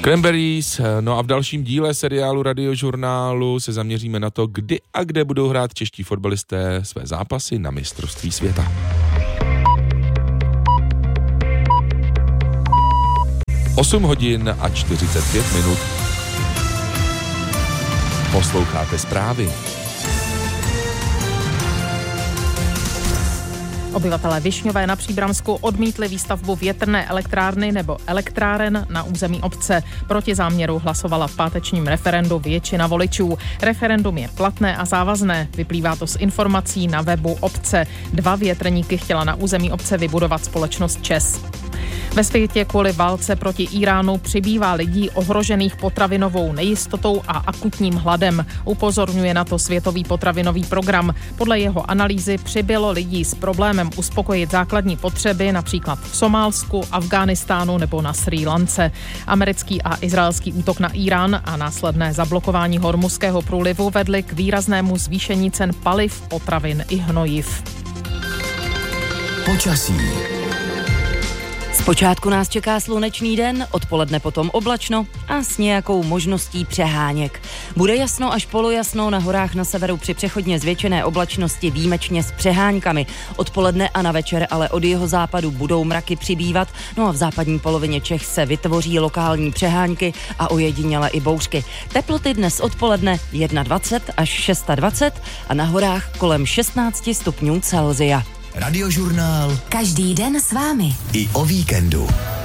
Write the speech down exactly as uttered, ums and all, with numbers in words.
Cranberries, no a v dalším díle seriálu Radiožurnálu se zaměříme na to, kdy a kde budou hrát čeští fotbalisté své zápasy na mistrovství světa. osm hodin a čtyřicet pět minut. Posloucháte zprávy. Obyvatelé Višňové na Příbramsku odmítli výstavbu větrné elektrárny nebo elektráren na území obce. Proti záměru hlasovala v pátečním referendu většina voličů. Referendum je platné a závazné. Vyplývá to z informací na webu obce. Dva větrníky chtěla na území obce vybudovat společnost ČEZ. Ve světě kvůli válce proti Iránu přibývá lidí ohrožených potravinovou nejistotou a akutním hladem. Upozorňuje na to Světový potravinový program. Podle jeho analýzy přibylo lidí s problémem uspokojit základní potřeby, například v Somálsku, Afghánistánu nebo na Srí Lance. Americký a izraelský útok na Irán a následné zablokování Hormuzského průlivu vedly k výraznému zvýšení cen paliv, potravin i hnojiv. Počasí. Zpočátku nás čeká slunečný den, odpoledne potom oblačno a s nějakou možností přeháněk. Bude jasno až polojasno, na horách na severu při přechodně zvětšené oblačnosti výjimečně s přeháňkami. Odpoledne a na večer ale od jihozápadu budou mraky přibývat, no a v západní polovině Čech se vytvoří lokální přeháňky a ojediněle i bouřky. Teploty dnes odpoledne dvacet jedna až dvacet šest a na horách kolem šestnáct stupňů Celsia. Radiožurnál. Každý den s vámi. I o víkendu.